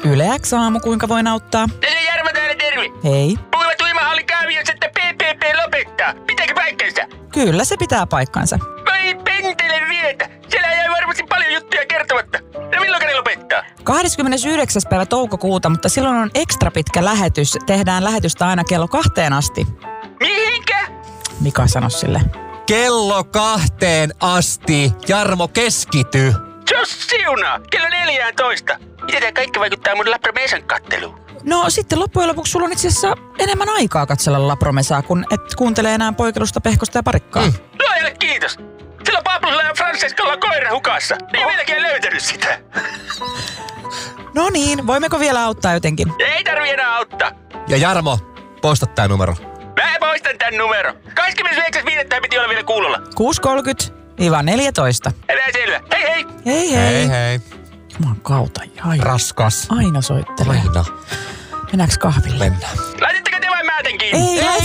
Yle X aamu, kuinka voin auttaa? Tässä on Jarmo täällä, terve. Hei. Puhuvat uimahallin kaaviossa, että PPP lopettaa. Pitääkö paikkansa? Kyllä se pitää paikkansa. Vai pentele vietä. Siellä jäi varmasti paljon juttuja kertomatta. No milloin ne lopettaa? 29. päivä toukokuuta, mutta silloin on ekstra pitkä lähetys. Tehdään lähetystä aina kello 2 asti. Mihinkä? Mika sano sille. Kello 2 asti. Jarmo, keskity. Jos siunaa, kello 14. Miten tää kaikki vaikuttaa mun Lapromesan katteluun? No sitten loppujen lopuksi sulla on itse asiassa enemmän aikaa katsella Lapromesaa, kun et kuuntele enää Poikelusta, Pehkosta ja Parikkaa. Luojalle kiitos. Silloin Pablolla ja Francescolla on koira hukassa. Ei vieläkään löytänyt sitä. No niin, voimmeko vielä auttaa jotenkin? Ei tarvi enää auttaa. Ja Jarmo, poista tää numero. Mä poistan tän numero. 29.5. piti olla vielä kuulolla. 6.30–14. Älä selvä. Hei hei. Hei hei. hei. Juman kautta, aina. Raskas. Aina soittelee. Aina. Mennäänkö kahville? Mennään. Laitatteko te vai mä tän kiinni? Ei,